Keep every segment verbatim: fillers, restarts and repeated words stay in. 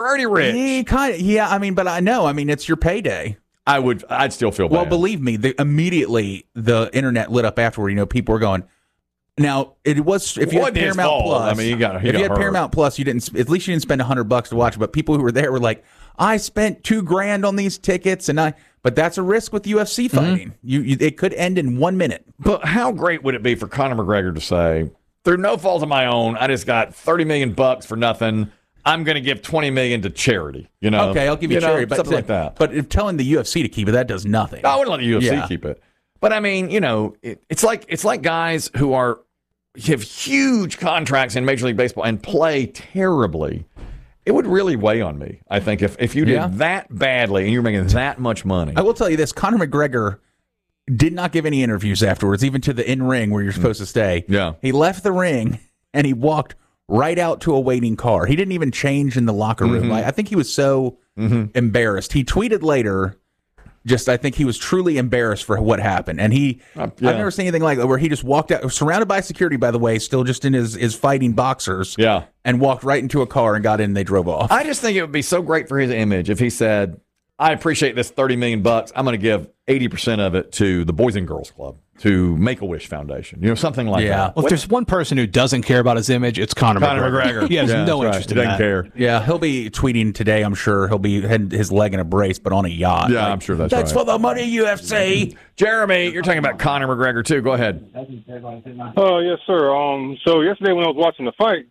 already rich. He kind of, yeah, I mean, but I know. I mean, it's your payday. I would, I'd still feel bad. Well, believe me, the, immediately the internet lit up afterward. You know, people were going. Now it was if you Well, had it is Paramount fault. Plus. I mean, you got- you if got you had hurt. Paramount Plus, you didn't. At least you didn't spend a hundred bucks to watch it. But people who were there were like, I spent two grand on these tickets, and I. But that's a risk with U F C fighting. Mm-hmm. You, you, it could end in one minute. But how great would it be for Conor McGregor to say, through no fault of my own, I just got thirty million bucks for nothing. I'm going to give twenty million to charity. You know, okay, I'll give you, you charity, know, but something like that. But if telling the U F C to keep it, that does nothing. I wouldn't let the U F C yeah. keep it. But I mean, you know, it, it's like it's like guys who are have huge contracts in Major League Baseball and play terribly. It would really weigh on me, I think, if, if you did yeah. that badly and you're making that much money. I will tell you this, Conor McGregor did not give any interviews afterwards, even to the in-ring where you're supposed mm. to stay. Yeah. He left the ring, and he walked right out to a waiting car. He didn't even change in the locker room. Mm-hmm. I, I think he was so mm-hmm. embarrassed. He tweeted later, just I think he was truly embarrassed for what happened. And he, uh, yeah. I've never seen anything like that, where he just walked out, surrounded by security, by the way, still just in his, his fighting boxers, yeah, and walked right into a car and got in and they drove off. I just think it would be so great for his image if he said, I appreciate this thirty million bucks. I'm going to give eighty percent of it to the Boys and Girls Club, to Make-A-Wish Foundation, you know, something like yeah. that. Well, if there's one person who doesn't care about his image, it's Conor, Conor McGregor. McGregor. He has yeah, no right. interest he in doesn't that. care. Yeah, he'll be tweeting today, I'm sure. He'll be had his leg in a brace, but on a yacht. Yeah, like, I'm sure that's That's right. for the money, U F C. Jeremy, you're talking about Conor McGregor, too. Go ahead. Oh, uh, yes, sir. Um, so yesterday when I was watching the fight,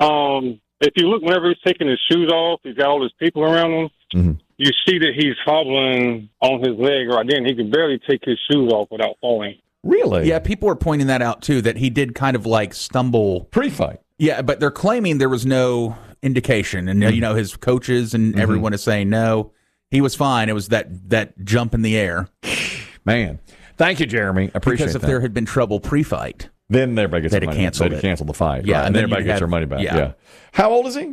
um, if you look, whenever he's taking his shoes off, he's got all his people around him. Mm-hmm. You see that he's hobbling on his leg right then. He can barely take his shoes off without falling. Really? Yeah, people were pointing that out, too, that he did kind of like stumble. Pre-fight. Yeah, but they're claiming there was no indication. And, mm-hmm. you know, his coaches and mm-hmm. everyone is saying, no, he was fine. It was that, that jump in the air. Man. Thank you, Jeremy. I appreciate Because if that. there had been trouble pre-fight, then everybody gets they'd their have money. canceled They'd it. cancel the fight. Yeah, right? and, and then then everybody you'd gets have- their money back. yeah. Yeah. How old is he?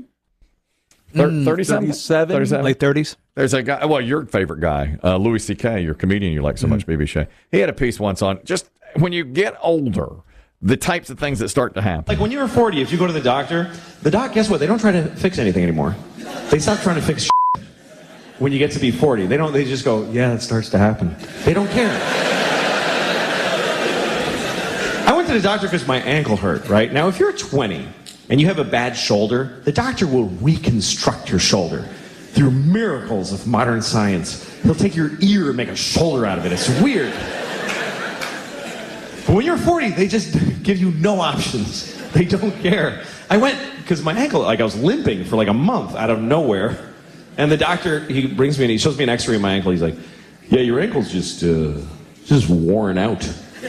Mm, thirty-seven? thirty-seven? thirty-seven? Late thirties? There's a guy, well, your favorite guy, uh, Louis C K, your comedian you like so mm-hmm. much, B B Shea. He had a piece once on just when you get older, the types of things that start to happen. Like when you were forty, if you go to the doctor, the doc, guess what? They don't try to fix anything anymore. They stop trying to fix shit. When you get to be forty, they don't. They just go, yeah, it starts to happen. They don't care. I went to the doctor because my ankle hurt, right? Now, if you're twenty and you have a bad shoulder, the doctor will reconstruct your shoulder through miracles of modern science. He'll take your ear and make a shoulder out of it. It's weird. But when you're forty, they just give you no options. They don't care. I went, because my ankle, like I was limping for like a month out of nowhere. And the doctor, he brings me in, he shows me an x-ray of my ankle. He's like, yeah, your ankle's just, uh, just worn out.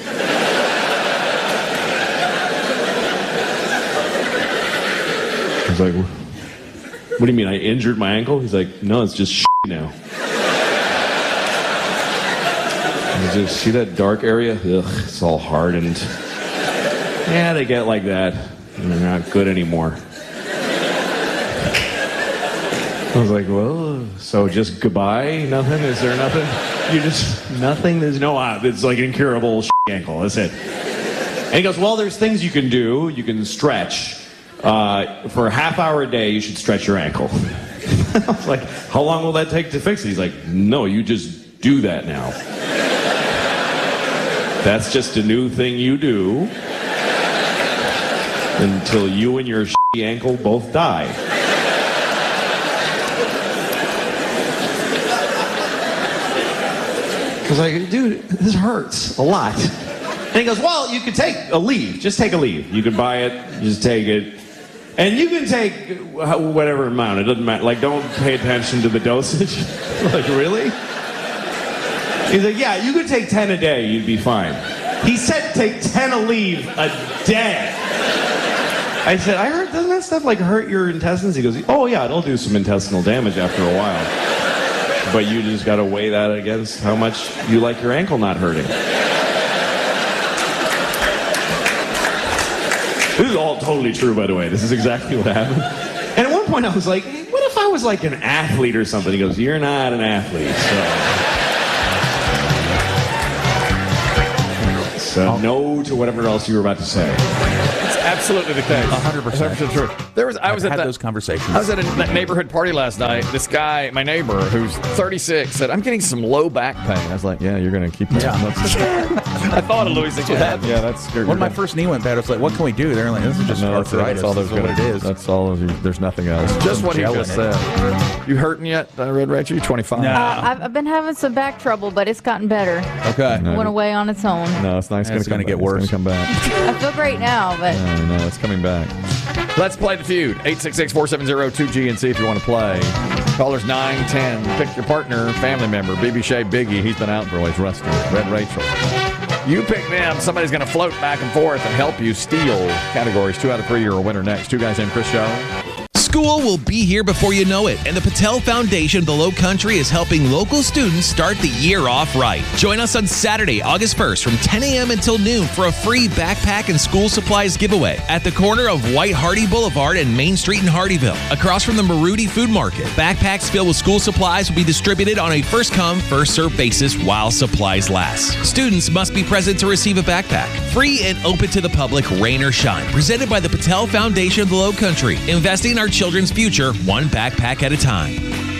I was like, what do you mean, I injured my ankle? He's like, no, it's just now. Just, see that dark area? Ugh, it's all hardened. Yeah, they get like that. They're not good anymore. I was like, well, so just goodbye? Nothing? Is there nothing? You just, nothing? There's no, uh, it's like an incurable ankle. That's it. And he goes, well, there's things you can do. You can stretch. Uh, for a half hour a day, you should stretch your ankle. I was like, how long will that take to fix it? He's like, no, you just do that now. That's just a new thing you do until you and your shitty ankle both die. I was like, dude, this hurts a lot. And he goes, well, you could take a leave. Just take a leave. You could buy it, just take it. And you can take whatever amount. It doesn't matter. Like, don't pay attention to the dosage. Like, really? He's like, yeah, you could take ten a day. You'd be fine. He said take ten a leave a day. I said, I heard, doesn't that stuff, like, hurt your intestines? He goes, oh, yeah, it'll do some intestinal damage after a while. But you just got to weigh that against how much you like your ankle not hurting. This is all totally true, by the way. This is exactly what happened. And at one point I was like, hey, what if I was like an athlete or something? He goes, you're not an athlete, so... So no to whatever else you were about to say. absolutely the case. one hundred percent true. There was, I was I've at had that, those conversations. I was at a that neighborhood party last night. This guy, my neighbor, who's thirty-six, said, I'm getting some low back pain. I was like, yeah, you're going to keep that. Yeah. I thought of Louis. That's what happened. Yeah, that's good. When my first knee went bad, I was like, what can we do? They're like, this is just no, that's arthritis. That's all there's what it is. That's all. There's nothing else. Just what he just said. You hurting yet, uh, Red Rachel? You twenty-five? No. Uh, I've, I've been having some back trouble, but it's gotten better. Okay. No. Went away on its own. No, it's not. It's, It's going to get worse. It's going to come back. I feel great now, but No, no, it's coming back. Let's play the feud. eight six six, four seven zero, two G and see if you want to play. Callers nine ten. Pick your partner, family member. B B Shea, Biggie. He's been out for always rusty. Red Rachel. You pick them. Somebody's going to float back and forth and help you steal categories. Two out of three. You're a winner next. Two guys named Chris Show. School will be here before you know it, and the Patel Foundation of the Low Country is helping local students start the year off right. Join us on Saturday, August first from ten a.m. until noon for a free backpack and school supplies giveaway at the corner of White Hardy Boulevard and Main Street in Hardyville, across from the Maruti Food Market. Backpacks filled with school supplies will be distributed on a first-come, first-served basis while supplies last. Students must be present to receive a backpack. Free and open to the public, rain or shine. Presented by the Patel Foundation of the Low Country. Investing in our children's future, one backpack at a time.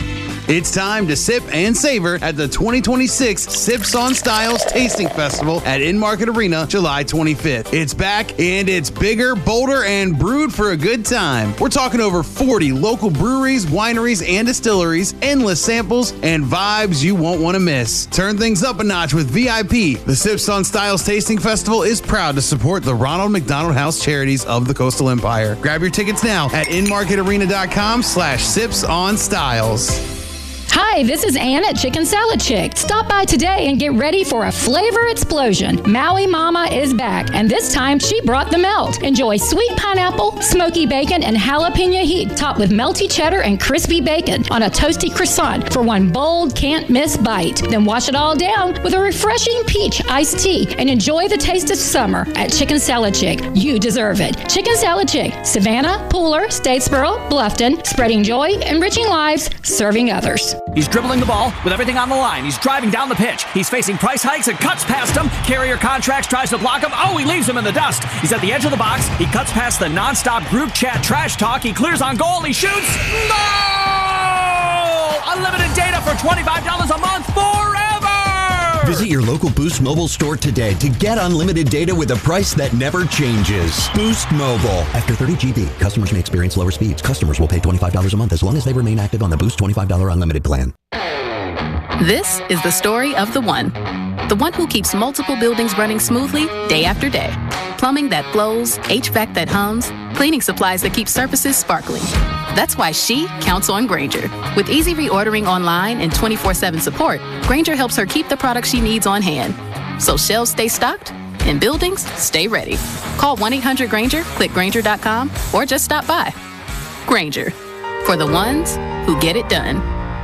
It's time to sip and savor at the twenty twenty-six Sips on Styles Tasting Festival at In-Market Arena, July twenty-fifth. It's back, and it's bigger, bolder, and brewed for a good time. We're talking over forty local breweries, wineries, and distilleries, endless samples, and vibes you won't want to miss. Turn things up a notch with V I P. The Sips on Styles Tasting Festival is proud to support the Ronald McDonald House Charities of the Coastal Empire. Grab your tickets now at inmarketarena.com slash sips on styles. Hi, this is Ann at Chicken Salad Chick. Stop by today and get ready for a flavor explosion. Maui Mama is back, and this time she brought the melt. Enjoy sweet pineapple, smoky bacon, and jalapeno heat, topped with melty cheddar and crispy bacon on a toasty croissant for one bold, can't-miss bite. Then wash it all down with a refreshing peach iced tea and enjoy the taste of summer at Chicken Salad Chick. You deserve it. Chicken Salad Chick, Savannah, Pooler, Statesboro, Bluffton, spreading joy, enriching lives, serving others. He's dribbling the ball with everything on the line. He's driving down the pitch. He's facing price hikes and cuts past him. Carrier Contracts tries to block him. Oh, he leaves him in the dust. He's at the edge of the box. He cuts past the nonstop group chat trash talk. He clears on goal. He shoots. No! Unlimited data for twenty-five dollars a month forever! Visit your local Boost Mobile store today to get unlimited data with a price that never changes. Boost Mobile. After thirty gigabytes, customers may experience lower speeds. Customers will pay twenty-five dollars a month as long as they remain active on the Boost twenty-five dollars unlimited plan. This is the story of the one. The one who keeps multiple buildings running smoothly day after day. Plumbing that flows, H V A C that hums, cleaning supplies that keep surfaces sparkling. That's why she counts on Grainger. With easy reordering online and twenty-four seven support, Grainger helps her keep the products she needs on hand. So shelves stay stocked and buildings stay ready. Call one eight hundred Grainger, click Grainger dot com, or just stop by. Grainger, for the ones who get it done.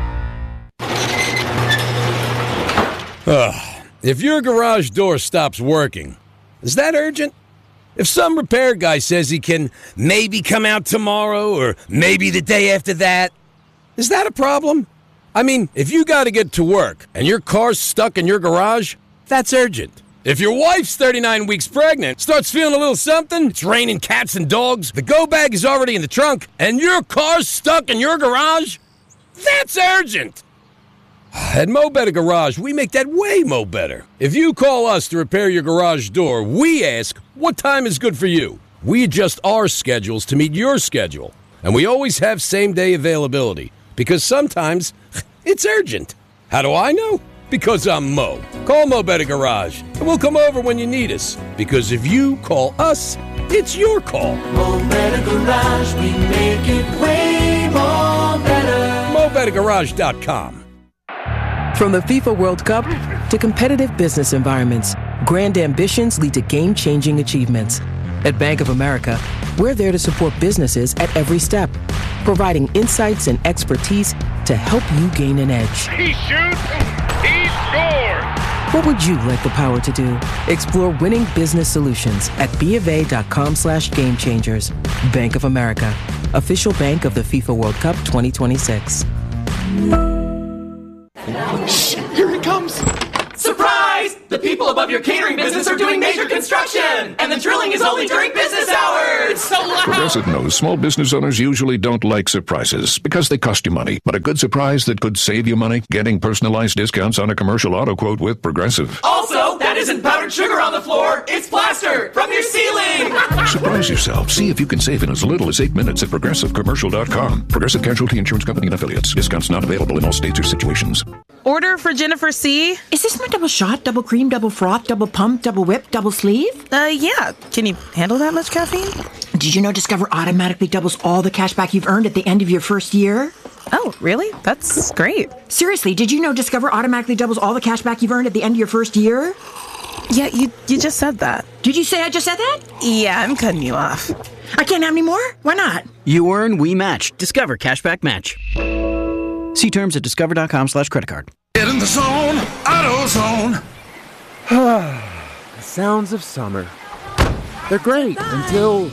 Ugh. If your garage door stops working, is that urgent? If some repair guy says he can maybe come out tomorrow or maybe the day after that, is that a problem? I mean, if you got to get to work and your car's stuck in your garage, that's urgent. If your wife's thirty-nine weeks pregnant, starts feeling a little something, it's raining cats and dogs, the go bag is already in the trunk, and your car's stuck in your garage, that's urgent. At Mo Better Garage, we make that way mo better. If you call us to repair your garage door, we ask, what time is good for you? We adjust our schedules to meet your schedule. And we always have same-day availability, because sometimes it's urgent. How do I know? Because I'm Mo. Call Mo Better Garage, and we'll come over when you need us. Because if you call us, it's your call. Mo Better Garage, we make it way more better. Mo Better Garage dot com. From the FIFA World Cup to competitive business environments, grand ambitions lead to game-changing achievements. At Bank of America, we're there to support businesses at every step, providing insights and expertise to help you gain an edge. He shoots, he scores! What would you like the power to do? Explore winning business solutions at BofA.com slash game changers. Bank of America, official bank of the FIFA World Cup twenty twenty-six. Shh, here he comes! Surprise! The people above your catering business are doing major construction, and the drilling is only during business hours. It's so loud. Progressive knows small business owners usually don't like surprises because they cost you money. But a good surprise that could save you money? Getting personalized discounts on a commercial auto quote with Progressive. Also, that isn't powdered sugar on the floor. It's plaster from your ceiling. Surprise yourself. See if you can save in as little as eight minutes at progressive commercial dot com. Progressive Casualty Insurance Company and Affiliates. Discounts not available in all states or situations. Order for Jennifer C. Is this my double shot, double cream, double froth, double pump, double whip, double sleeve? Uh, yeah. Can you handle that much caffeine? Did you know Discover automatically doubles all the cash back you've earned at the end of your first year? Oh, really? That's great. Seriously, did you know Discover automatically doubles all the cash back you've earned at the end of your first year? Yeah, you you just said that. Did you say I just said that? Yeah, I'm cutting you off. I can't have any more? Why not? You earn, we match. Discover Cashback Match. See terms at discover.com slash credit card. Get in the zone, AutoZone. The sounds of summer. They're great until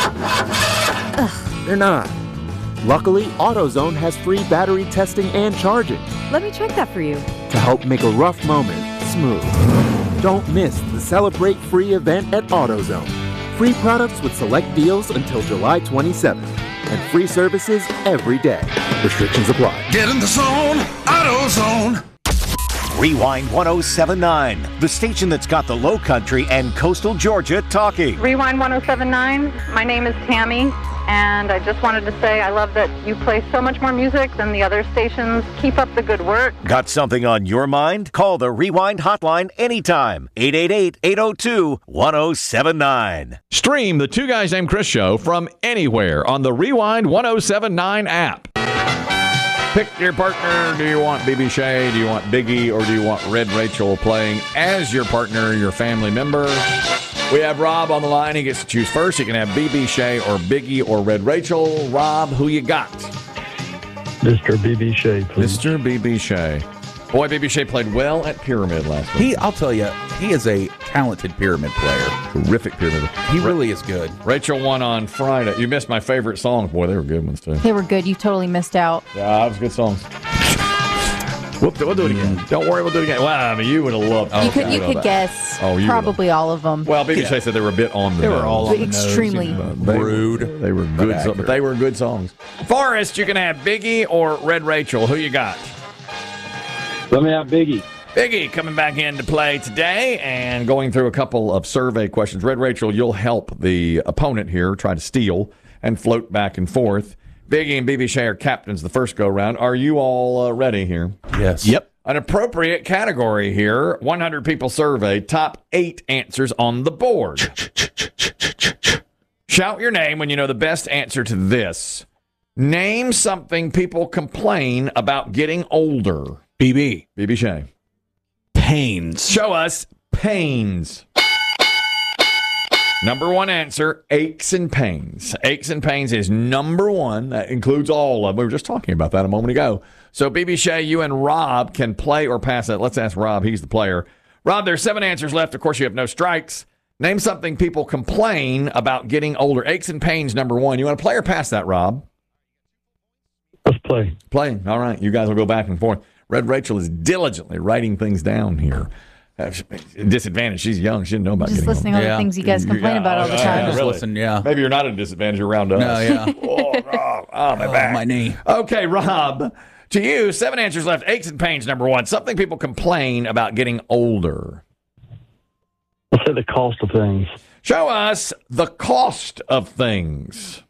they're not. Luckily, AutoZone has free battery testing and charging Let me check that for you. to help make a rough moment smooth. Don't miss the Celebrate Free event at AutoZone. Free products with select deals until July twenty-seventh. And free services every day. Restrictions apply. Get in the zone, AutoZone. Rewind one oh seven point nine, the station that's got the Low Country and coastal Georgia talking. Rewind one oh seven point nine. My name is Tammy, and I just wanted to say I love that you play so much more music than the other stations. Keep up the good work. Got something on your mind? Call the Rewind hotline anytime. eight eight eight, eight oh two, one oh seven nine. Stream the Two Guys Named Chris show from anywhere on the Rewind one oh seven point nine app. Pick your partner. Do you want B B Shea? Do you want Biggie? Or do you want Red Rachel playing as your partner, your family member? We have Rob on the line. He gets to choose first. You can have B B Shea or Biggie or Red Rachel. Rob, who you got? Mister B B Shea, please. Mister B B Shea. Boy, B B Shea played well at Pyramid last week. He, I'll tell you, he is a talented pyramid player. Terrific pyramid. He really is good. Rachel won on Friday. You missed my favorite songs. Boy, they were good ones, too. They were good. You totally missed out. Yeah, that was good songs. Whoop, we'll do it again. Don't worry, we'll do it again. Well, I mean, you would have loved You oh, could you know could that. guess Oh, you probably all of them. Well, B B Shea said they were a bit on the They were nose. all on the nose, Extremely. you know. They, Rude. They were but good, so, accurate. but they were good songs. Forrest, you can have Biggie or Red Rachel. Who you got? Let me have Biggie. Biggie coming back into play today and going through a couple of survey questions. Red Rachel, you'll help the opponent here try to steal and float back and forth. Biggie and B B Shea are captains the first go-round. Are you all uh, ready here? Yes. Yep. An appropriate category here. one hundred people surveyed. Top eight answers on the board. Shout your name when you know the best answer to this. Name something people complain about getting older. B B. B B Shea. Pains. Show us pains. Number one answer, aches and pains. Aches and pains is number one. That includes all of them. We were just talking about that a moment ago. So, B B Shea, you and Rob can play or pass that. Let's ask Rob. He's the player. Rob, there's seven answers left. Of course, you have no strikes. Name something people complain about getting older. Aches and pains, number one. You want to play or pass that, Rob? Let's play. Play. All right. You guys will go back and forth. Red Rachel is diligently writing things down here. Uh, disadvantage. She's young. She didn't know about Just getting listening older. to the things you guys complain Yeah, about all the yeah, time. yeah, Just really. listen, yeah. Maybe you're not at a disadvantage around us. No, yeah. oh, oh, oh, my back. my knee. Okay, Rob, to you, seven answers left. Aches and pains, number one. Something people complain about getting older. Let's say the cost of things. Show us the cost of things.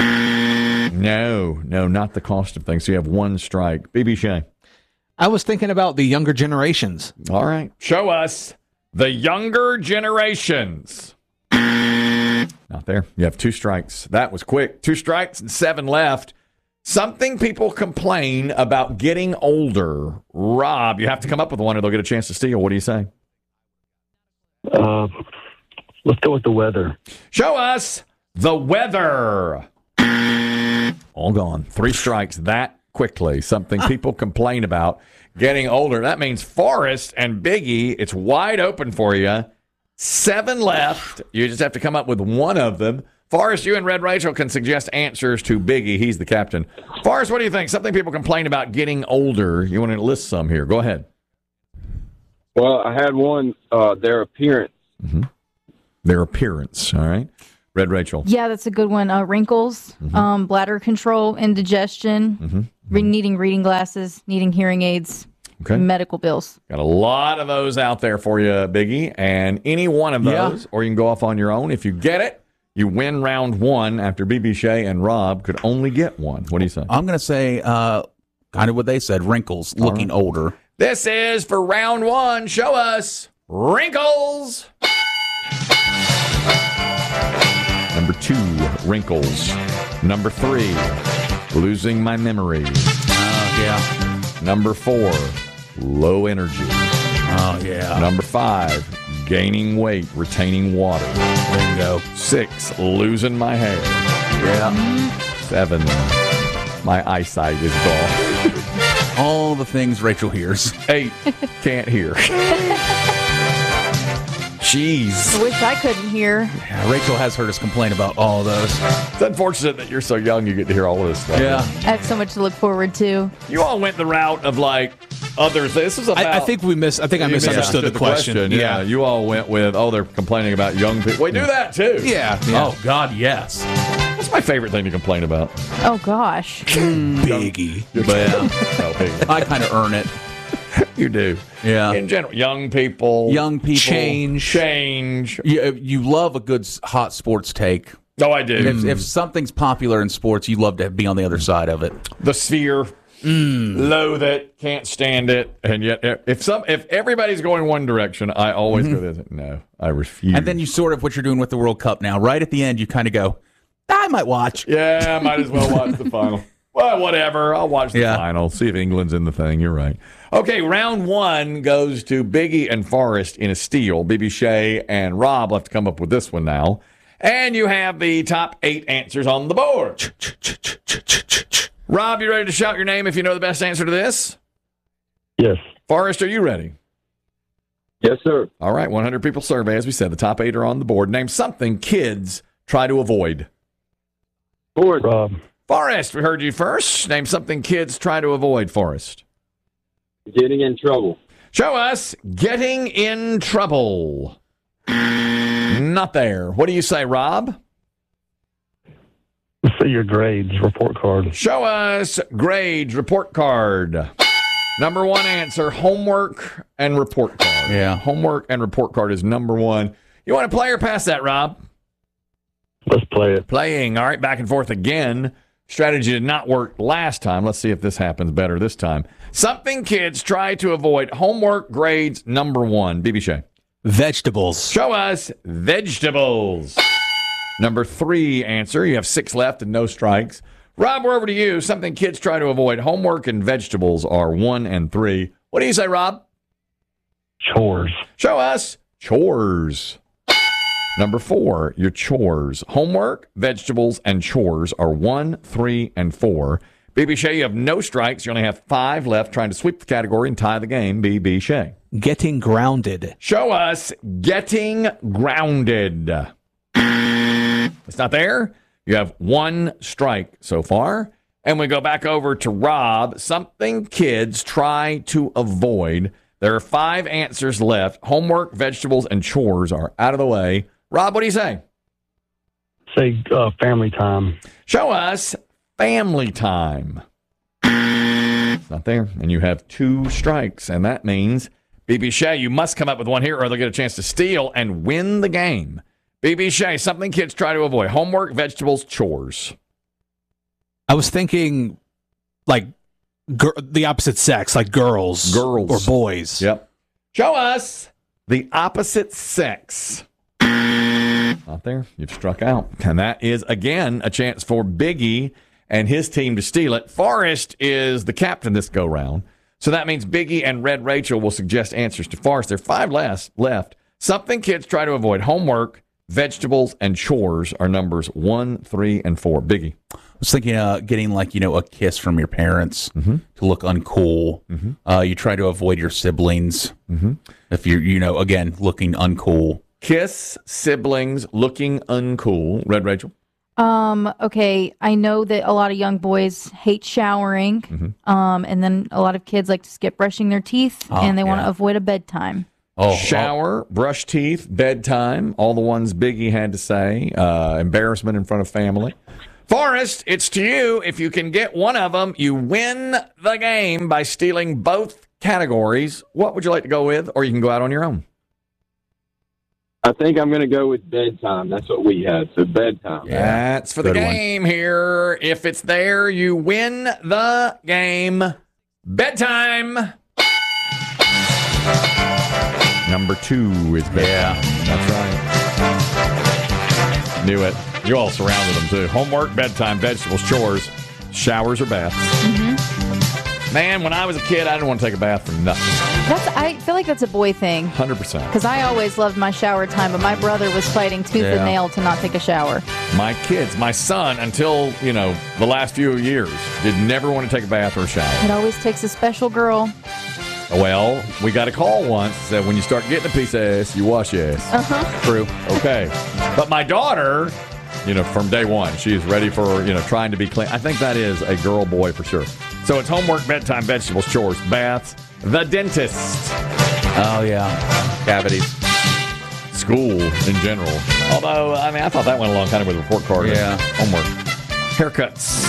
No, no, not the cost of things. So you have one strike. B B Shea. I was thinking about the younger generations. All right. Show us the younger generations. Not there. You have two strikes. That was quick. Two strikes and seven left. Something people complain about getting older. Rob, you have to come up with one or they'll get a chance to steal. What do you say? Uh, let's go with the weather. Show us the weather. All gone. Three strikes that quickly. Something people complain about getting older. That means Forrest and Biggie, it's wide open for you. Seven left. You just have to come up with one of them. Forrest, you and Red Rachel can suggest answers to Biggie. He's the captain. Forrest, what do you think? Something people complain about getting older. You want to list some here. Go ahead. Well, I had one, uh, their appearance. Mm-hmm. Their appearance, all right. Red Rachel. Yeah, that's a good one. Uh, wrinkles, Mhm. um, bladder control, indigestion, Mm-hmm. re- needing reading glasses, needing hearing aids, Okay. medical bills. Got a lot of those out there for you, Biggie. And any one of Yeah. those, or you can go off on your own. If you get it, you win round one after B B Shea and Rob could only get one. What do you say? I'm going to say uh, kind of what they said, wrinkles, All looking right. older. This is for round one. Show us wrinkles. Number two, wrinkles. Number three, losing my memory. Oh, yeah. Number four, low energy. Oh, yeah. Number five, gaining weight, retaining water. Bingo. Six, losing my hair. Yeah. Seven, my eyesight is gone. All the things Rachel hears. Eight, can't hear. Jeez. I wish I couldn't hear. Yeah, Rachel has heard us complain about all of those. It's unfortunate that you're so young you get to hear all of this stuff. Yeah. I have so much to look forward to. You all went the route of like others. This is about. I, I think we miss. I think I You misunderstood the question. Yeah. Yeah. You all went with, oh, they're complaining about young people. We do that too. Yeah. Oh, God, yes. What's my favorite thing to complain about? Oh, gosh. Biggie. But, no, Biggie. I kind of earn it. You do. Yeah. In general, young people. Young people. Change. Change. You, you love a good s- hot sports take. Oh, I do. If, if something's popular in sports, you love to be on the other side of it. The sphere. Mm. Loathe it, can't stand it, and yet if some if everybody's going one direction, I always go this. No, I refuse. And then you sort of what you're doing with the World Cup now. Right at the end, you kind of go, I might watch. Yeah, I might as well watch the final. Well, whatever. I'll watch the Yeah. final. See if England's in the thing. You're right. Okay, round one goes to Biggie and Forrest in a steal. B B Shea and Rob will have to come up with this one now. And you have the top eight answers on the board. Rob, you ready to shout your name if you know the best answer to this? Yes. Forrest, are you ready? Yes, sir. All right, one hundred people survey. As we said, the top eight are on the board. Name something kids try to avoid. Board. Rob. Forrest, we heard you first. Name something kids try to avoid, Forrest. Getting in trouble. Show us getting in trouble. Not there. What do you say, Rob? See your grades, report card. Show us grades, report card. Number one answer, homework and report card. Yeah. Homework and report card is number one. You want to play or pass that, Rob? Let's play it. Playing. All right, back and forth again. Strategy did not work last time. Let's see if this happens better this time. Something kids try to avoid. Homework, grades, number one. B B Shea. Vegetables. Show us vegetables. Number three answer. You have six left and no strikes. Rob, we're over to you. Something kids try to avoid. Homework and vegetables are one and three. What do you say, Rob? Chores. Show us chores. Number four, your chores. Homework, vegetables, and chores are one, three, and four. B B Shea, you have no strikes. You only have five left, trying to sweep the category and tie the game. B B Shea. Getting grounded. Show us getting grounded. It's not there. You have one strike so far. And we go back over to Rob. Something kids try to avoid. There are five answers left. Homework, vegetables, and chores are out of the way. Rob, what do you say? Say uh, family time. Show us family time. It's not there. And you have two strikes. And that means, B B Shea, you must come up with one here or they'll get a chance to steal and win the game. B B Shea, something kids try to avoid. Homework, vegetables, chores. I was thinking like gir- the opposite sex, like girls. Girls. Or boys. Yep. Show us the opposite sex. Not there. You've struck out. And that is, again, a chance for Biggie and his team to steal it. Forrest is the captain this go-round. So that means Biggie and Red Rachel will suggest answers to Forrest. There are five less left. Something kids try to avoid. Homework, vegetables, and chores are numbers one, three, and four. Biggie. I was thinking uh, getting like, you know, a kiss from your parents mm-hmm. to look uncool. Mm-hmm. Uh, you try to avoid your siblings mm-hmm. if you're, you know, again, looking uncool. Kiss siblings looking uncool. Red Rachel. Um, okay, I know that a lot of young boys hate showering, Mm-hmm. um, and then a lot of kids like to skip brushing their teeth, Oh, and they want yeah. to avoid a bedtime. Oh, shower, brush teeth, bedtime, all the ones Biggie had to say, uh, embarrassment in front of family. Forrest, it's to you. If you can get one of them, you win the game by stealing both categories. What would you like to go with, or you can go out on your own? I think I'm going to go with bedtime. That's what we had. So bedtime. That's for the Good one. game here. If it's there, you win the game. Bedtime. Number two is bedtime. That's right. Knew it. You all surrounded them, too. Homework, bedtime, vegetables, chores, showers, or baths. Man, when I was a kid, I didn't want to take a bath for nothing. That's I feel like that's a boy thing. one hundred percent. Because I always loved my shower time, but my brother was fighting tooth Yeah. and nail to not take a shower. My kids, my son, until, you know, the last few years, did never want to take a bath or a shower. It always takes a special girl. Well, we got a call once that when you start getting a piece of ass, you wash your ass. Uh-huh. True. Okay. But my daughter, you know, from day one, she's ready for, you know, trying to be clean. I think that is a girl boy for sure. So it's homework, bedtime, vegetables, chores, baths, the dentist. Oh, yeah. Cavities. School in general. Although, I mean, I thought that went along kind of with a report card. Yeah. Homework. Haircuts.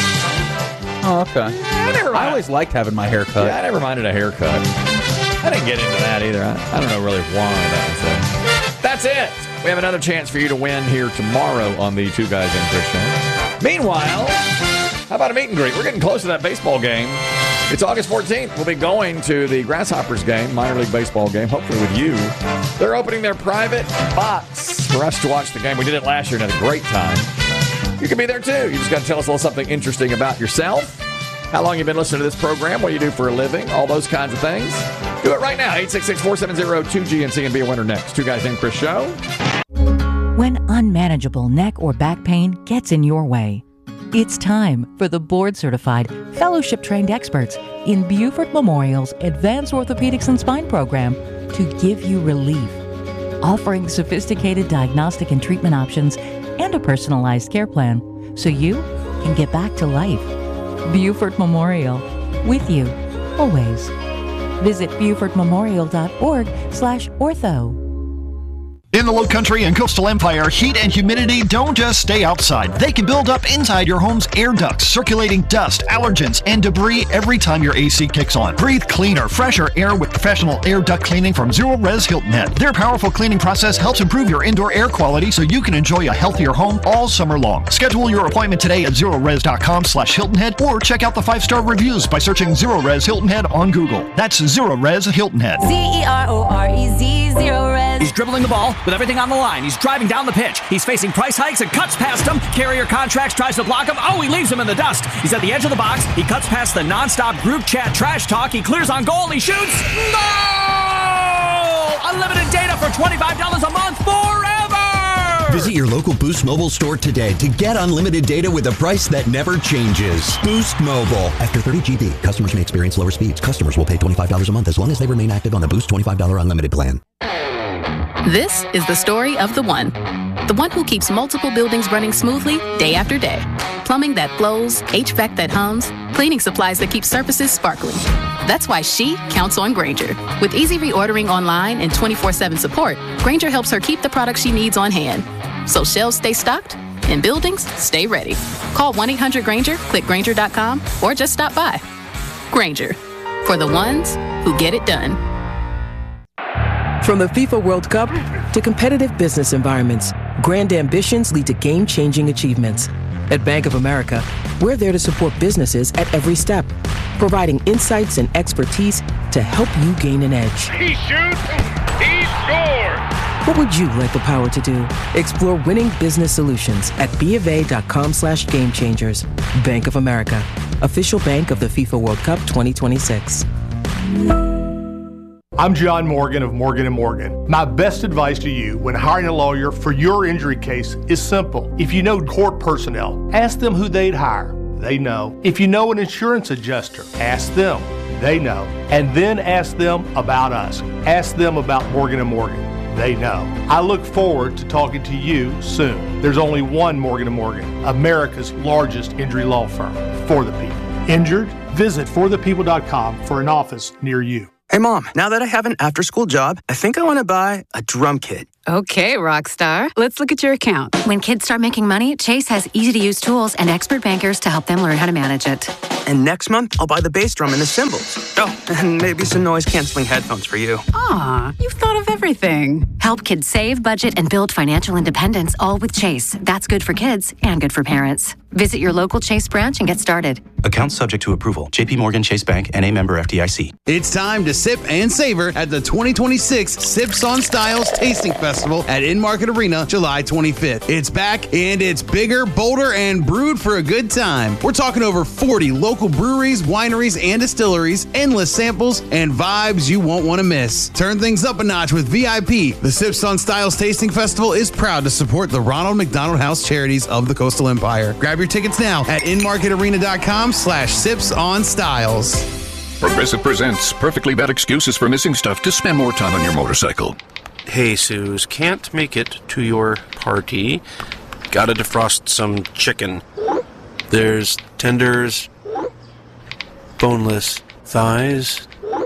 Oh, okay. I, never I always liked having my hair cut. Yeah, I never minded a haircut. I didn't get into that either. I, I don't know really why that was there. That's it. We have another chance for you to win here tomorrow on the Two Guys in Chris Show. Meanwhile, how about a meet and greet? We're getting close to that baseball game. It's August fourteenth. We'll be going to the Grasshoppers game, minor league baseball game, hopefully with you. They're opening their private box for us to watch the game. We did it last year and had a great time. You can be there too. You just got to tell us a little something interesting about yourself. How long you've been listening to this program, what you do for a living, all those kinds of things. Do it right now. eight six six, four seven zero, two G N C and be a winner next. Two Guys Named Chris Show. When unmanageable neck or back pain gets in your way, it's time for the board-certified, fellowship-trained experts in Buford Memorial's Advanced Orthopedics and Spine program to give you relief. Offering sophisticated diagnostic and treatment options and a personalized care plan so you can get back to life. Buford Memorial, with you, always. Visit Buford Memorial dot org slash ortho. In the Lowcountry and Coastal Empire, heat and humidity don't just stay outside. They can build up inside your home's air ducts, circulating dust, allergens, and debris every time your A C kicks on. Breathe cleaner, fresher air with professional air duct cleaning from Zero Res Hilton Head. Their powerful cleaning process helps improve your indoor air quality so you can enjoy a healthier home all summer long. Schedule your appointment today at zerores.com slash Hilton Head or check out the five-star reviews by searching Zero Res Hilton Head on Google. That's Zero Res Hilton Head. Z E R O R E Z, Zero Res. He's dribbling the ball with everything on the line. He's driving down the pitch. He's facing price hikes and cuts past him. Carrier Contracts tries to block him. Oh, he leaves him in the dust. He's at the edge of the box. He cuts past the nonstop group chat trash talk. He clears on goal. He shoots. Goal! Unlimited data for twenty-five dollars a month forever! Visit your local Boost Mobile store today to get unlimited data with a price that never changes. Boost Mobile. After thirty G B, customers may experience lower speeds. Customers will pay twenty-five dollars a month as long as they remain active on the Boost twenty-five dollars unlimited plan. This is the story of the one. The one who keeps multiple buildings running smoothly day after day. Plumbing that flows, H V A C that hums, cleaning supplies that keep surfaces sparkling. That's why she counts on Grainger. With easy reordering online and twenty-four seven support, Grainger helps her keep the products she needs on hand. So shelves stay stocked and buildings stay ready. Call one eight hundred Grainger, click Grainger dot com, or just stop by. Grainger, for the ones who get it done. From the FIFA World Cup to competitive business environments, grand ambitions lead to game-changing achievements. At Bank of America, we're there to support businesses at every step, providing insights and expertise to help you gain an edge. He shoots, he scores! What would you like the power to do? Explore winning business solutions at bofa.com slash game changers. Bank of America, official bank of the FIFA World Cup twenty twenty-six. I'm John Morgan of Morgan and Morgan. My best advice to you when hiring a lawyer for your injury case is simple. If you know court personnel, ask them who they'd hire. They know. If you know an insurance adjuster, ask them. They know. And then ask them about us. Ask them about Morgan and Morgan. they know. I look forward to talking to you soon. There's only one Morgan and Morgan, America's largest injury law firm, for the people. Injured? Visit for the people dot com for an office near you. Hey, Mom, now that I have an after-school job, I think I want to buy a drum kit. Okay, Rockstar. Let's look at your account. When kids start making money, Chase has easy-to-use tools and expert bankers to help them learn how to manage it. And next month, I'll buy the bass drum and the cymbals. Oh, and maybe some noise-canceling headphones for you. Aw, you've thought of everything. Help kids save, budget, and build financial independence, all with Chase. That's good for kids and good for parents. Visit your local Chase branch and get started. Account subject to approval. J P Morgan Chase Bank, N A member F D I C. It's time to sip and savor at the twenty twenty-six Sips on Styles Tasting Festival at In-Market Arena, July twenty-fifth. It's back, and it's bigger, bolder, and brewed for a good time. We're talking over forty local breweries, wineries, and distilleries, endless samples, and vibes you won't want to miss. Turn things up a notch with V I P. The Sips on Styles Tasting Festival is proud to support the Ronald McDonald House Charities of the Coastal Empire. Grab your tickets now at in market arena dot com slash sips on styles. Progressive presents perfectly bad excuses for missing stuff to spend more time on your motorcycle. Hey, Suze, can't make it to your party. Gotta defrost some chicken. There's tenders, boneless thighs.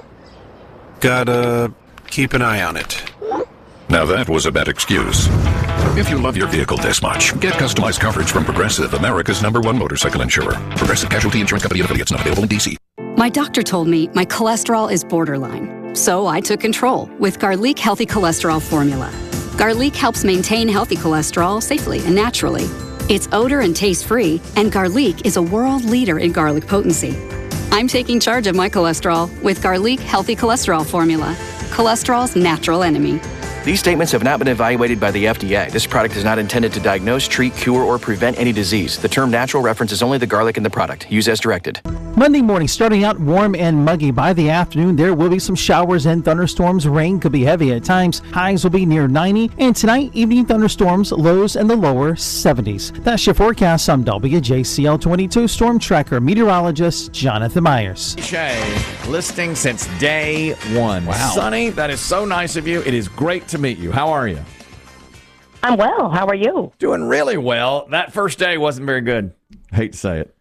Gotta keep an eye on it. Now that was a bad excuse. If you love your vehicle this much, get customized coverage from Progressive, America's number one motorcycle insurer. Progressive Casualty Insurance Company and affiliates, not available in D C. My doctor told me my cholesterol is borderline, so I took control with Garlic Healthy Cholesterol Formula. Garlic helps maintain healthy cholesterol safely and naturally. It's odor and taste-free, and Garlic is a world leader in garlic potency. I'm taking charge of my cholesterol with Garlic Healthy Cholesterol Formula, cholesterol's natural enemy. These statements have not been evaluated by the F D A. This product is not intended to diagnose, treat, cure, or prevent any disease. The term natural references only the garlic in the product. Use as directed. Monday morning starting out warm and muggy. By the afternoon, there will be some showers and thunderstorms. Rain could be heavy at times. Highs will be near ninety. And tonight, evening thunderstorms, lows in the lower seventies. That's your forecast. I'm W J C L twenty-two Storm Tracker meteorologist Jonathan Myers. Shay, listing since day one. Wow. Sonny, that is so nice of you. It is great to meet you. How are you? I'm well. How are you? Doing really well. That first day wasn't very good. Hate to say it.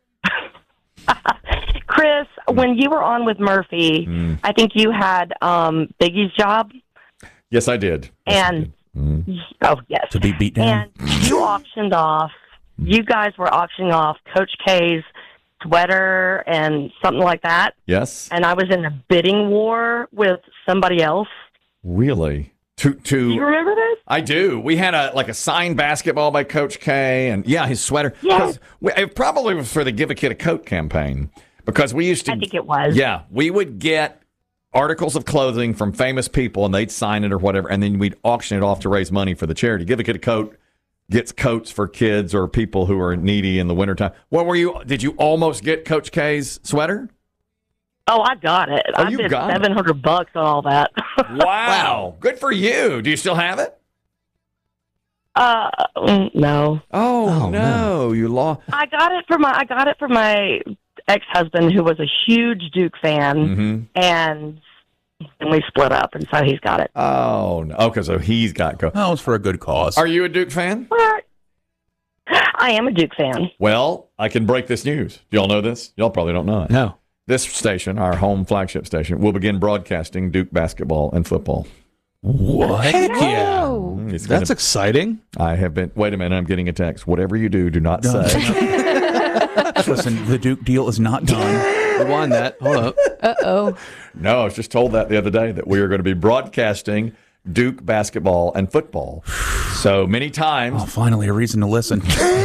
Chris, when you were on with Murphy, mm. I think you had um, Biggie's job. Yes, I did. Yes, and I did. Mm. oh yes, to be beat down. And you auctioned off. You guys were auctioning off Coach K's sweater and something like that. Yes. And I was in a bidding war with somebody else. Really? To to. Do you remember this? I do. We had a like a signed basketball by Coach K, and yeah, his sweater. Yes. We, it probably was for the Give a Kid a Coat campaign because we used to. I think it was. Yeah, we would get articles of clothing from famous people, and they'd sign it or whatever, and then we'd auction it off to raise money for the charity. Give a Kid a Coat gets coats for kids or people who are needy in the wintertime. What were you? Did you almost get Coach K's sweater? Oh, I got it. Oh, I you bid got seven hundred bucks on all that. Wow, good for you. Do you still have it? Uh, no. Oh, oh no. no, you lost. I got it for my. I got it for my ex-husband, who was a huge Duke fan, mm-hmm. and and we split up, and so he's got it. Oh, no. Okay, so he's got. Co- oh, it's for a good cause. Are you a Duke fan? What? I am a Duke fan. Well, I can break this news. Do y'all know this? Y'all probably don't know it. No. This station, our home flagship station, will begin broadcasting Duke basketball and football. What? Heck yeah. It's That's gonna, exciting. I have been. Wait a minute, I'm getting a text. Whatever you do, do not No. say. Listen, the Duke deal is not done. We won that. Hold up. Uh-oh. No, I was just told that the other day that we are going to be broadcasting Duke basketball and football. So many times. Oh, finally a reason to listen.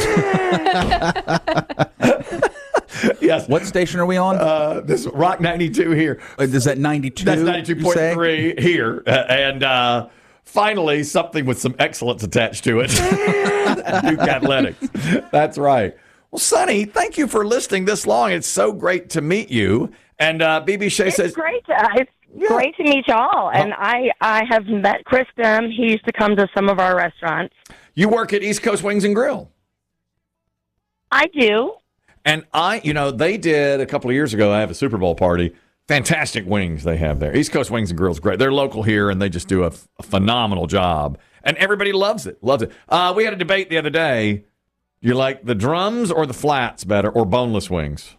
Yes. What station are we on? Uh, this Rock ninety-two here. Is that ninety-two? That's ninety-two point three here. Uh, and uh, finally, something with some excellence attached to it. Duke Athletics. That's right. Well, Sonny, thank you for listening this long. It's so great to meet you. And uh, B B Shea it's says... great to, it's yeah. great to meet y'all. And oh. I, I have met Chris Dunn. He used to come to some of our restaurants. You work at East Coast Wings and Grill. I do. And I, you know, they did a couple of years ago, I have a Super Bowl party fantastic wings they have there. East Coast Wings and Grills, great. They're local here, and they just do a, a phenomenal job. And everybody loves it, loves it. Uh, we had a debate the other day. You like the drums or the flats better, or boneless wings?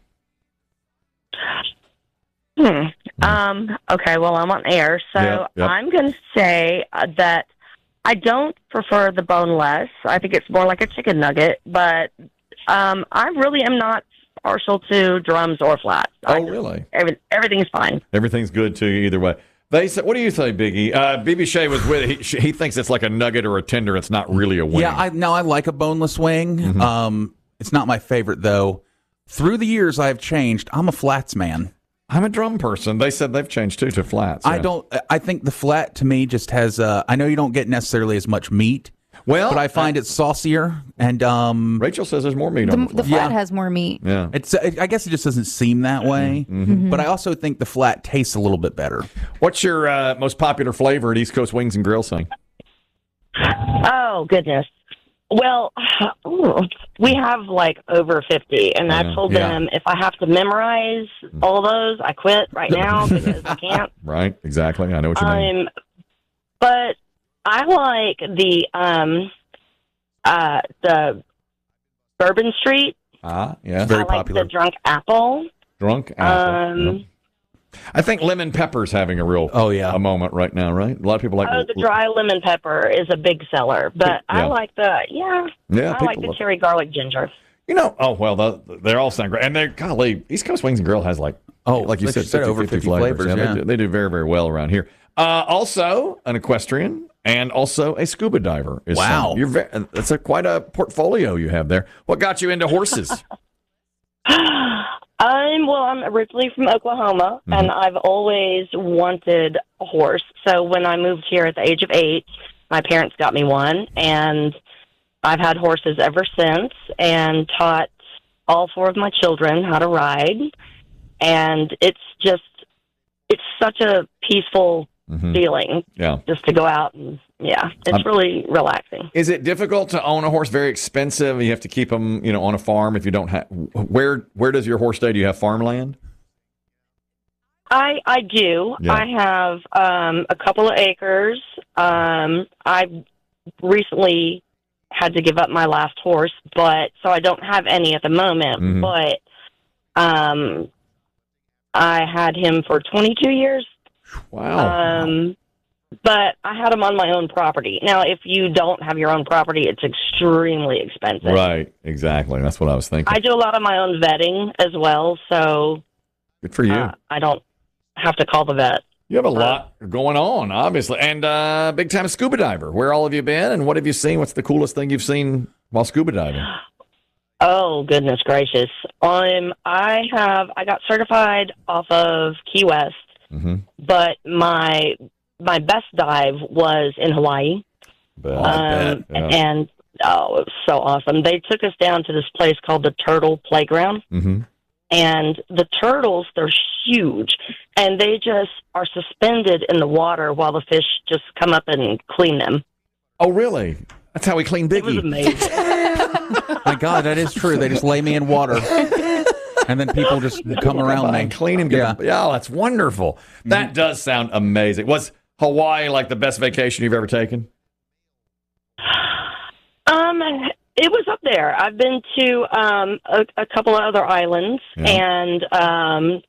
Hmm. Um, okay, well, I'm on air, so Yep, yep. I'm going to say uh, that I don't prefer the boneless. I think it's more like a chicken nugget, but um, I really am not partial to drums or flats. Oh, really? Every, everything's fine. Everything's good to you either way. They said, what do you say, Biggie? Uh, B B Shea was with it. He, he thinks it's like a nugget or a tender. It's not really a wing. Yeah, I no, I like a boneless wing. Mhm. Um, it's not my favorite though. Through the years, I've changed. I'm a flats man. I'm a drum person. They said they've changed too to flats. I yeah. don't. I think the flat to me just has. Uh, I know you don't get necessarily as much meat. Well, but I find uh, it saucier, and um, Rachel says there's more meat The, on the the flat. flat has more meat. Yeah, it's. I guess it just doesn't seem that way. Mhm. But I also think the flat tastes a little bit better. What's your uh, most popular flavor at East Coast Wings and Grill thing? Oh, goodness. Well, we have like over fifty, and I Yeah. told Yeah. them if I have to memorize all those, I quit right now because I can't. Right, exactly. I know what you mean. Um, but I like the um, uh, the Bourbon Street. Ah, yeah, I like the Drunk Apple. Drunk apple. Um, Yep. I think lemon pepper's having a real oh yeah a moment right now, right? A lot of people like. Oh, the dry lemon pepper is a big seller, but I Yeah. like the yeah. Yeah, I like people the love- cherry garlic ginger. You know, oh well, the, they all sound great, and they're golly, East Coast Wings and Grill has like oh, like you like said, you said, fifty, over fifty fifty flavors. flavors, Yeah, yeah. They, do, they do very very well around here. Uh, also, an equestrian and also a scuba diver. Is Wow. some- you're very, that's a quite a portfolio you have there. What got you into horses? I'm well. I'm originally from Oklahoma, Mm-hmm. and I've always wanted a horse. So when I moved here at the age of eight, my parents got me one, and I've had horses ever since, and taught all four of my children how to ride. And it's just, it's such a peaceful Mhm. feeling Yeah. just to go out and yeah, it's Um, really relaxing. Is it difficult to own a horse? Very expensive. You have to keep them, you know, on a farm. If you don't have, where where does your horse stay? Do you have farmland? I I do. Yeah. I have um, a couple of acres. Um, I recently had to give up my last horse, but so I don't have any at the moment. Mhm. But um, I had him for twenty-two years. Wow. Um, but I had him on my own property. Now, if you don't have your own property, it's extremely expensive. Right. Exactly. That's what I was thinking. I do a lot of my own vetting as well, so Good for you. uh, I don't have to call the vet. You have a lot going on, obviously, and uh, big time scuba diver. Where all have you been, and what have you seen? What's the coolest thing you've seen while scuba diving? Oh, goodness gracious. Um, I have, I got certified off of Key West, Mm-hmm. but my, my best dive was in Hawaii. Bet. Um, Yeah. and, oh, it was so awesome. They took us down to this place called the Turtle Playground. Mm-hmm. And the turtles, they're huge, and they just are suspended in the water while the fish just come up and clean them. Oh, really? That's how we clean Biggie. It was amazing. My God, that is true. They just lay me in water, and then people just come around me and clean him. Yeah. Yeah, yeah, oh, that's wonderful. That does sound amazing. Was Hawaii like the best vacation you've ever taken? Um, it was up there. I've been to um a, a couple of other islands, and um,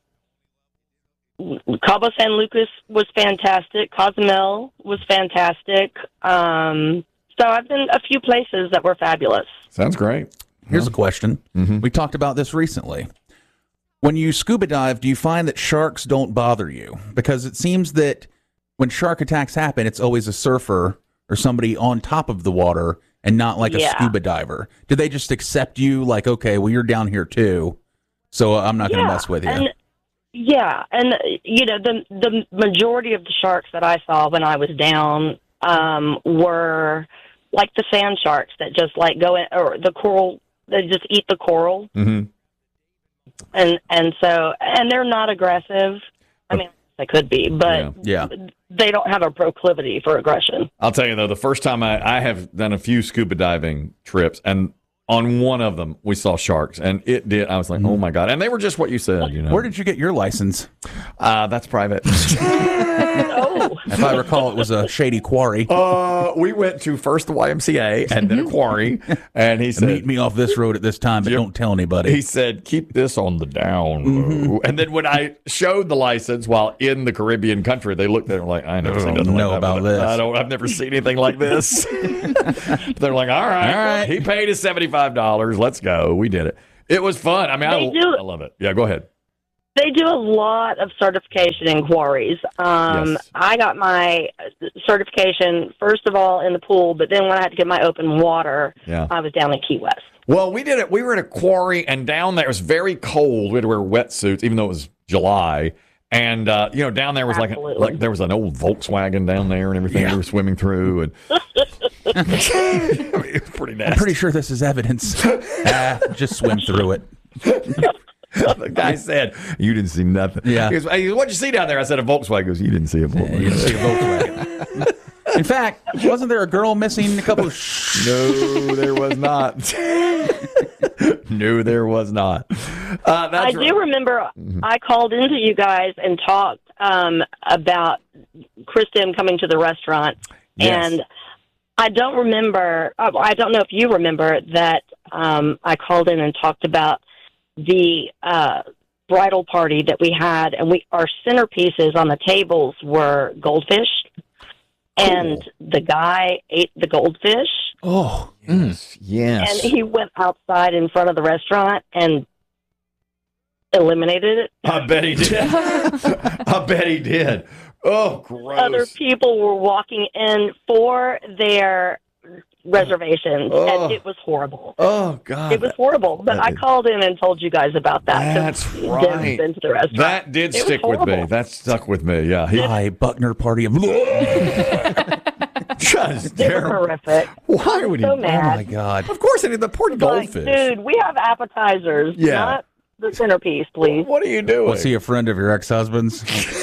Cabo San Lucas was fantastic. Cozumel was fantastic. Um, so I've been a few places that were fabulous. Sounds great. Here's a question. Mm-hmm. We talked about this recently. When you scuba dive, do you find that sharks don't bother you? Because it seems that when shark attacks happen, it's always a surfer or somebody on top of the water and not like a Yeah. scuba diver. Do they just accept you like, okay, well, you're down here too, so I'm not going to Yeah, mess with you? And, yeah, and uh, you know the the majority of the sharks that I saw when I was down um, were like the sand sharks that just like go in, or the coral. They just eat the coral, Mm-hmm. and and so and they're not aggressive. I mean, they could be, but Yeah. they don't have a proclivity for aggression. I'll tell you though, the first time I, I have done a few scuba diving trips, and on one of them, we saw sharks, and it did. I was like, oh my God. And they were just what you said, you know. Where did you get your license? Uh, that's private. Oh. If I recall, it was a shady quarry. Uh, we went to first the Y M C A and then a quarry, and he said, meet me off this road at this time, but don't tell anybody. He said, keep this on the down low. Mm-hmm. And then when I showed the license while in the Caribbean country, they looked at it and were like, I never seen nothing know like about that. this. I don't, I've never seen anything like this. They're like, all right, all right. He paid his seventy-five dollars. Let's go. We did it. It was fun. I mean, I, do, I love it. Yeah, go ahead. They do a lot of certification in quarries. Um, Yes. I got my certification, first of all, in the pool, but then when I had to get my open water, Yeah. I was down in Key West. Well, we did it. We were in a quarry, and down there it was very cold. We had to wear wetsuits, even though it was July. And uh, you know, down there was like, a, like there was an old Volkswagen down there and everything Yeah. we were swimming through, and I mean, it was pretty nasty. I'm pretty sure this is evidence. ah, just swim through it. The guy said, "You didn't see nothing." Yeah. He goes, hey, what'd you see down there? I said, "A Volkswagen." He goes, "You didn't see a Volkswagen." You didn't see a Volkswagen. In fact, wasn't there a girl missing a couple of? Sh- no, there was not. No, there was not. Uh, that's I do right. remember I called into you guys and talked um, about Kristen coming to the restaurant, Yes. and I don't remember. uh, I don't know if you remember that um, I called in and talked about the uh, bridal party that we had, and we our centerpieces on the tables were goldfish, and the guy ate the goldfish. Oh, yes, yes. And he went outside in front of the restaurant and eliminated it. I bet he did. I bet he did. Oh, gross. Other people were walking in for their reservations, Oh. and it was horrible. Oh, God. It was horrible. But that I is- called in and told you guys about that. 'cause That's Den's right. been to the restaurant. That did It was stick with me. horrible. That stuck with me. Yeah. He, Hi, Buckner party of. Just They were terrible. horrific. Why would he? so Oh mad. my God! Of course, it is the poor Like, goldfish. dude, we have appetizers, Yeah. not the centerpiece, please. What are you doing? Was he a friend of your ex-husband's?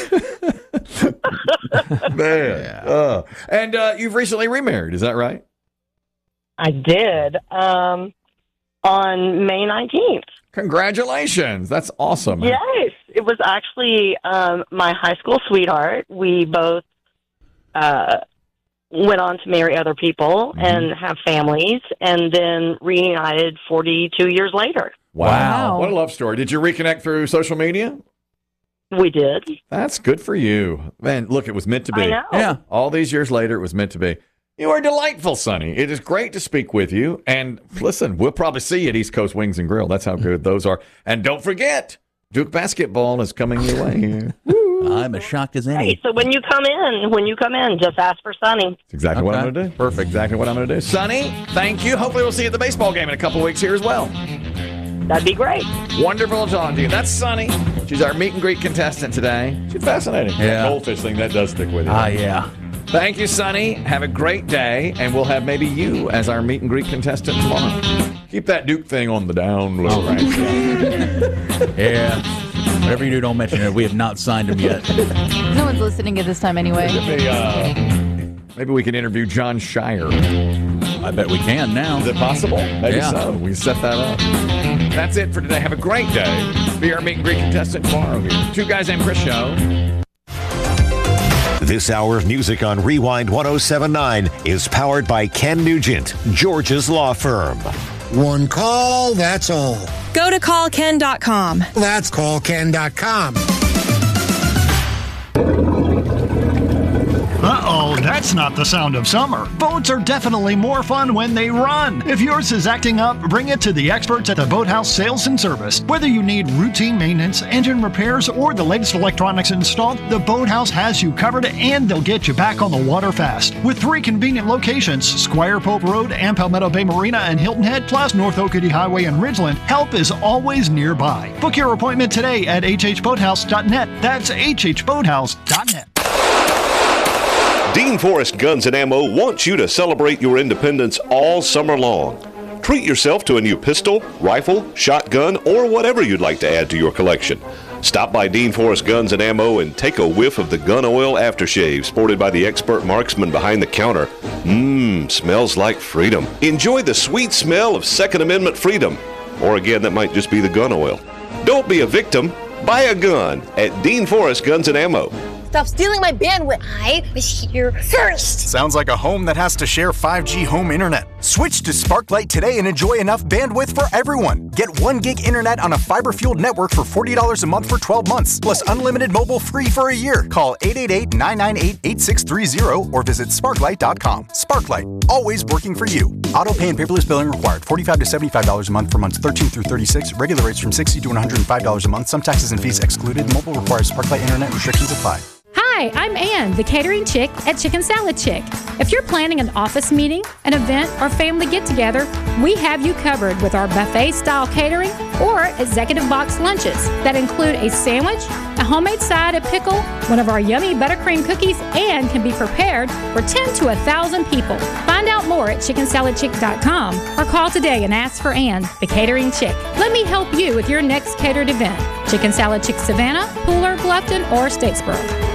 Man. Uh, and uh, you've recently remarried. Is that right? I did um, on May nineteenth. Congratulations! That's awesome. Yes, it was actually um, my high school sweetheart. We both uh, went on to marry other people Mm-hmm. and have families, and then reunited forty-two years later. Wow. Wow. What a love story. Did you reconnect through social media? We did. That's good for you. Man, look, it was meant to be. I know. Yeah. All these years later, it was meant to be. You are delightful, Sonny. It is great to speak with you. And listen, we'll probably see you at East Coast Wings and Grill. That's how good those are. And don't forget, Duke basketball is coming your way here. I'm as shocked as any. Hey, so when you come in, when you come in, just ask for Sonny. That's exactly what I'm Okay. going to do. Perfect. Exactly what I'm going to do. Sonny, thank you. Hopefully we'll see you at the baseball game in a couple of weeks here as well. That'd be great. Wonderful talking to you. That's Sonny. She's our meet and greet contestant today. She's fascinating. Yeah. That goldfish thing, that does stick with you. Ah, yeah. Thank you, Sonny. Have a great day, and we'll have maybe you as our meet and greet contestant tomorrow. Keep that Duke thing on the down low, right? Yeah. Whatever you do, don't mention it. We have not signed him yet. No one's listening at this time anyway. Maybe, uh, maybe we can interview John Shire. I bet we can now. Is it possible? Maybe Yeah. so. We can set that up. That's it for today. Have a great day. Be our meet and greet contestant tomorrow here. Two Guys Named Chris show. This hour of music on Rewind one oh seven point nine is powered by Ken Nugent, George's law firm. One call, that's all. Go to call ken dot com. That's call ken dot com. Uh-oh, that's not the sound of summer. Boats are definitely more fun when they run. If yours is acting up, bring it to the experts at the Boathouse Sales and Service. Whether you need routine maintenance, engine repairs, or the latest electronics installed, the Boathouse has you covered and they'll get you back on the water fast. With three convenient locations, Squire Pope Road and Palmetto Bay Marina and Hilton Head, plus North Oakity Highway and Ridgeland, help is always nearby. Book your appointment today at h h boathouse dot net. That's h h boathouse dot net. Dean Forrest Guns and Ammo wants you to celebrate your independence all summer long. Treat yourself to a new pistol, rifle, shotgun, or whatever you'd like to add to your collection. Stop by Dean Forrest Guns and Ammo and take a whiff of the gun oil aftershave sported by the expert marksman behind the counter. Mmm, smells like freedom. Enjoy the sweet smell of Second Amendment freedom. Or again, that might just be the gun oil. Don't be a victim. Buy a gun at Dean Forrest Guns and Ammo. Stop stealing my bandwidth. I was here first. Sounds like a home that has to share five G home internet. Switch to Sparklight today and enjoy enough bandwidth for everyone. Get one gig internet on a fiber-fueled network for forty dollars a month for twelve months, plus unlimited mobile free for a year. Call eight eight eight, nine nine eight, eight six three zero or visit sparklight dot com. Sparklight, always working for you. Auto pay and paperless billing required. forty-five to seventy-five dollars a month for months thirteen through thirty-six. Regular rates from sixty to one hundred five dollars a month. Some taxes and fees excluded. Mobile requires Sparklight internet. Restrictions apply. Hi, I'm Ann, the catering chick at Chicken Salad Chick. If you're planning an office meeting, an event, or family get-together, we have you covered with our buffet-style catering or executive box lunches that include a sandwich, a homemade side of pickle, one of our yummy buttercream cookies, and can be prepared for ten to one thousand people. Find out more at chicken salad chick dot com or call today and ask for Ann, the catering chick. Let me help you with your next catered event. Chicken Salad Chick Savannah, Pooler, Bluffton, or Statesboro.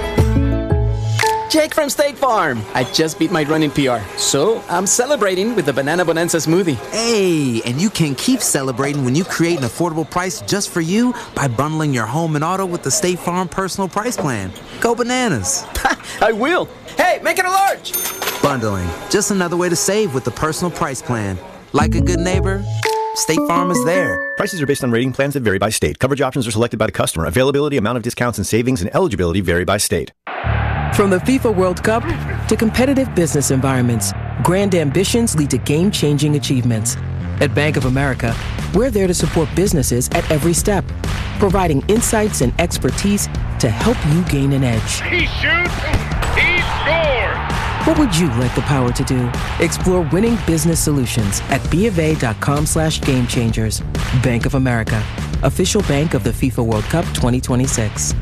Jake from State Farm. I just beat my running P R, so I'm celebrating with the Banana Bonanza smoothie. Hey, and you can keep celebrating when you create an affordable price just for you by bundling your home and auto with the State Farm Personal Price Plan. Go bananas. I will. Hey, make it a large. Bundling, just another way to save with the Personal Price Plan. Like a good neighbor, State Farm is there. Prices are based on rating plans that vary by state. Coverage options are selected by the customer. Availability, amount of discounts and savings, and eligibility vary by state. From the FIFA World Cup to competitive business environments, grand ambitions lead to game-changing achievements. At Bank of America, we're there to support businesses at every step, providing insights and expertise to help you gain an edge. He shoots, he scores! What would you like the power to do? Explore winning business solutions at BofA.com slash game changers. Bank of America, official bank of the FIFA World Cup twenty twenty-six.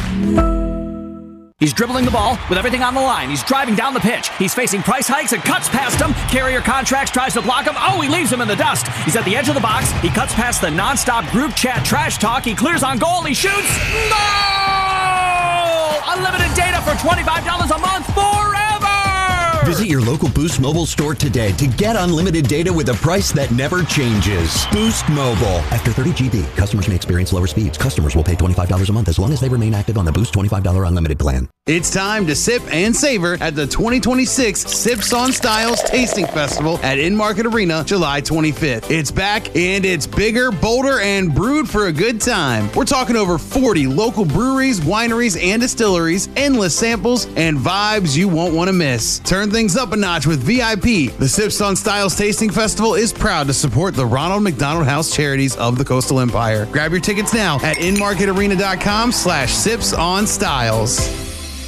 He's dribbling the ball with everything on the line. He's driving down the pitch. He's facing price hikes and cuts past him. Carrier Contracts tries to block him. Oh, he leaves him in the dust. He's at the edge of the box. He cuts past the nonstop group chat trash talk. He clears on goal. He shoots. No! Unlimited data for twenty-five dollars a month forever! Visit your local Boost Mobile store today to get unlimited data with a price that never changes. Boost Mobile. After thirty gigabytes, customers may experience lower speeds. Customers will pay twenty-five dollars a month as long as they remain active on the Boost twenty-five dollars unlimited plan. It's time to sip and savor at the twenty twenty-six Sips on Styles Tasting Festival at In-Market Arena, July twenty-fifth. It's back, and it's bigger, bolder, and brewed for a good time. We're talking over forty local breweries, wineries, and distilleries, endless samples, and vibes you won't want to miss. Turn things up a notch with V I P. The Sips on Styles Tasting Festival is proud to support the Ronald McDonald House Charities of the Coastal Empire. Grab your tickets now at inmarketarena.com slash sips on styles.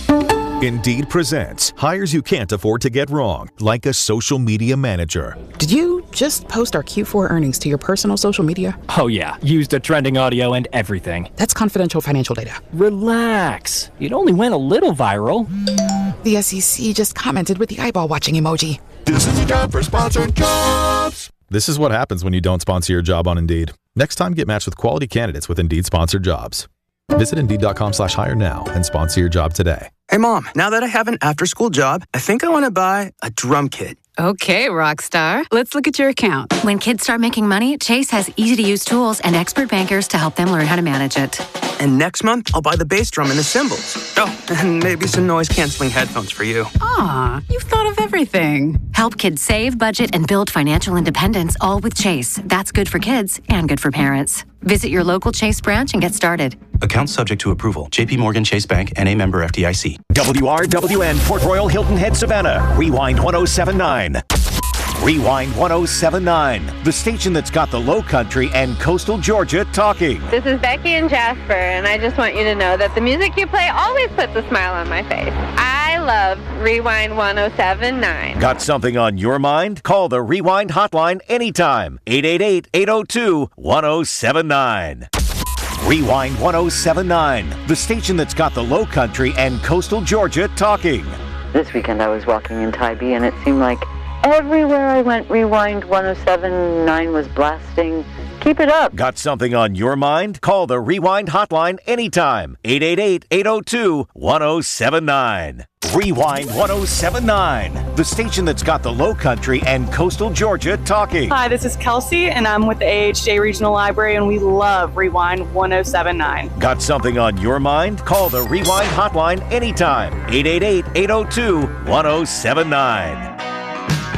Indeed presents hires you can't afford to get wrong, like a social media manager. Did you just post our Q four earnings to your personal social media? Oh yeah, used the trending audio and everything. That's confidential financial data. Relax. It only went a little viral. The S E C just commented with the eyeball watching emoji. This is a job for sponsored jobs. This is what happens when you don't sponsor your job on Indeed. Next time, get matched with quality candidates with Indeed sponsored jobs. Visit Indeed.com slash hire now and sponsor your job today. Hey, Mom, now that I have an after-school job, I think I want to buy a drum kit. Okay, Rockstar. Let's look at your account. When kids start making money, Chase has easy-to-use tools and expert bankers to help them learn how to manage it. And next month, I'll buy the bass drum and the cymbals. Oh, and maybe some noise-canceling headphones for you. Aw, you've thought of everything. Help kids save, budget, and build financial independence, all with Chase. That's good for kids and good for parents. Visit your local Chase branch and get started. Account subject to approval. J P Morgan Chase Bank, N A member F D I C. W R W N Port Royal Hilton Head Savannah. Rewind one oh seven point nine. Rewind one oh seven point nine. The station that's got the Low Country and Coastal Georgia talking. This is Becky and Jasper, and I just want you to know that the music you play always puts a smile on my face. I love Rewind one oh seven point nine. Got something on your mind? Call the Rewind hotline anytime. eight eight eight, eight oh two, one oh seven nine. Rewind one oh seven point nine. The station that's got the Low Country and Coastal Georgia talking. This weekend I was walking in Tybee, and it seemed like Everywhere I went, Rewind one oh seven point nine was blasting. Keep it up. Got something on your mind? Call the Rewind hotline anytime. eight eight eight, eight oh two, one oh seven nine. Rewind one oh seven nine, the station that's got the Low Country and coastal Georgia talking. Hi, this is Kelsey, and I'm with the A H J Regional Library, and we love Rewind one oh seven nine. Got something on your mind? Call the Rewind hotline anytime. eight eight eight, eight oh two, one oh seven nine.